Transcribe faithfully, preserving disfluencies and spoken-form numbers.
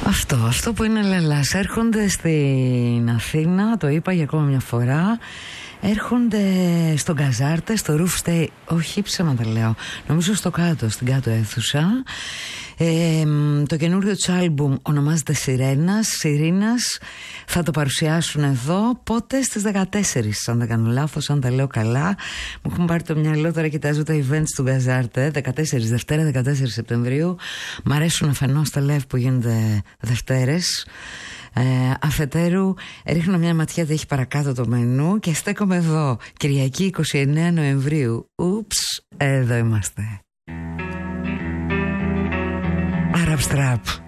Αυτό, αυτό που είναι λαλάς. Έρχονται στην Αθήνα, το είπα για ακόμα μια φορά. Έρχονται στον Καζάρτε, στο Roof Stay. Όχι, ψέματα λέω. Νομίζω στο κάτω, στην κάτω αίθουσα. Ε, το καινούριο του άλμπουμ ονομάζεται Σιρένας, Σιρήνας. Θα το παρουσιάσουν εδώ. Πότε? Στις δεκατέσσερις, αν δεν κάνω λάθος, αν τα λέω καλά. Μου έχουν πάρει το μυαλό, τώρα κοιτάζω τα events του Καζάρτε. δεκατέσσερις, Δευτέρα δεκατέσσερις Σεπτεμβρίου. Μ' αρέσουν αφενός τα live που γίνονται Δευτέρες. Ε, αφετέρου ρίχνω μια ματιά, δεν έχει παρακάτω το μενού και στέκομαι εδώ Κυριακή είκοσι εννέα Νοεμβρίου. Ούψ, εδώ είμαστε. Arab Strap.